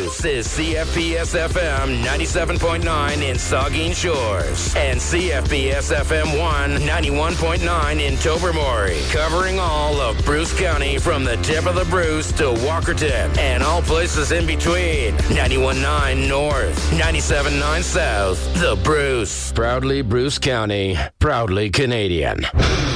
Bruce is CFPS FM 97.9 in Saugeen Shores and CFPS FM 91.9 in Tobermory, covering all of Bruce County from the tip of the Bruce to Walkerton and all places in between. 91.9 North, 97.9 South. The Bruce. Proudly Bruce County, proudly Canadian.